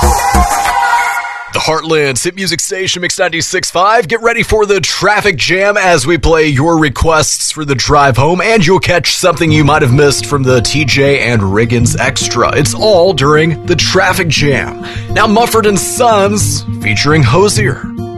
The Heartland's hit music station, Mix 96.5. Get ready for the traffic jam as we play your requests for the drive home, and you'll catch something you might have missed from the TJ and Riggins Extra. It's all during the traffic jam. Now, Mumford & Sons featuring Hosier.